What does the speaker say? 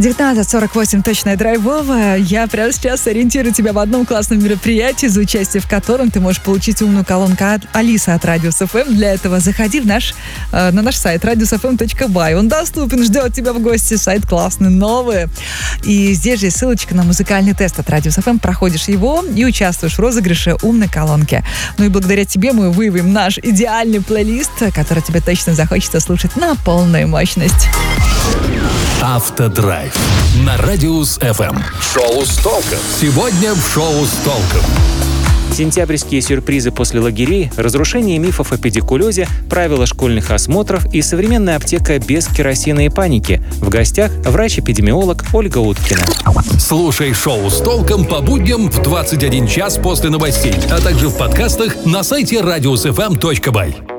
19:48, точная драйвовая. Я прямо сейчас ориентирую тебя в одном классном мероприятии, за участие в котором ты можешь получить умную колонку от Алиса от Radius FM. Для этого заходи на наш сайт radiusfm.by. Он доступен, ждет тебя в гости. Сайт классный, новый. И здесь же есть ссылочка на музыкальный тест от Radius FM. Проходишь его и участвуешь в розыгрыше умной колонки. Ну и благодаря тебе мы выявим наш идеальный плейлист, который тебе точно захочется слушать на полную мощность. Автодрайв на Radius FM. Шоу с толком. Сегодня в шоу с толком. Сентябрьские сюрпризы после лагерей, разрушение мифов о педикулезе, правила школьных осмотров и современная аптека без керосина и паники. В гостях врач-эпидемиолог Ольга Уткина. Слушай шоу с толком по будням в 21 час после новостей, а также в подкастах на сайте radiusfm.by.